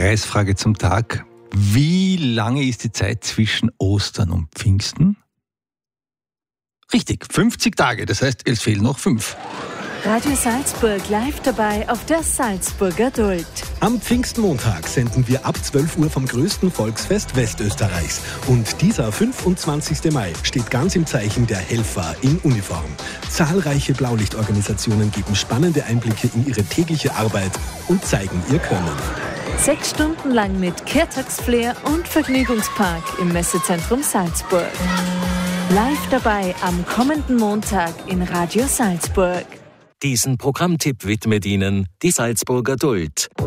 Preisfrage zum Tag. Wie lange ist die Zeit zwischen Ostern und Pfingsten? Richtig, 50 Tage, das heißt, es fehlen noch 5. Radio Salzburg live dabei auf der Salzburger Duld. Am Pfingstmontag senden wir ab 12 Uhr vom größten Volksfest Westösterreichs. Und dieser 25. Mai steht ganz im Zeichen der Helfer in Uniform. Zahlreiche Blaulichtorganisationen geben spannende Einblicke in ihre tägliche Arbeit und zeigen ihr Können. 6 Stunden lang mit Kehrtagsflair und Vergnügungspark im Messezentrum Salzburg. Live dabei am kommenden Montag in Radio Salzburg. Diesen Programmtipp widmet Ihnen die Salzburger Duld.